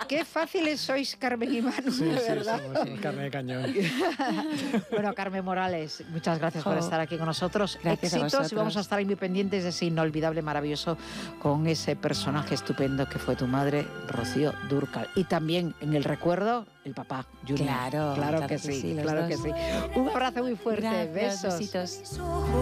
Qué fáciles sois, Carmen y Manu, Sí, de sí, verdad. somos carne de cañón. Bueno, Carmen Morales, muchas gracias por estar aquí con nosotros. Gracias a Éxitos vosotros. y vamos a estar muy pendientes de ese inolvidable, maravilloso, con ese personaje estupendo que fue tu madre, Rocío Dúrcal. Y también en el recuerdo, el papá, Junior. Claro que sí, los claro que dos. sí. Un abrazo muy fuerte, Gracias, besos. besitos.